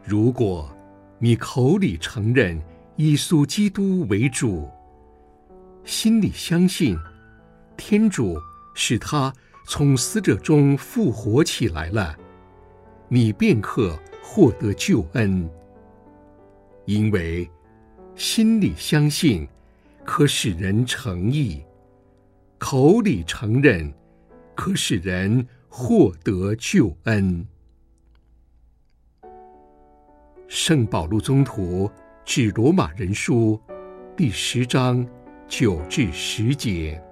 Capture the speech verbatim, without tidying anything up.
如果你口里承认耶稣基督为主，心里相信天主使他从死者中复活起来了，你便可获得救恩。因为心里相信可使人成义，口里承认可使人获得救恩。圣保禄宗徒致罗马人书第十章九至十节。